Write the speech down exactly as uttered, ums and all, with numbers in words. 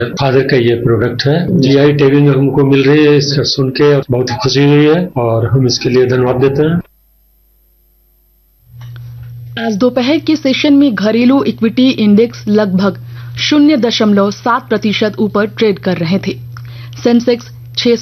Father का ये product है, जीआई टैगिंग हमको मिल रही है, इसका सुन के बहुत ही खुशी हुई है और हम इसके लिए धन्यवाद देते हैं। आज दोपहर के सेशन में घरेलू इक्विटी इंडेक्स लगभग शून्य दशमलव सात प्रतिशत ऊपर ट्रेड कर रहे थे। सेंसेक्स छह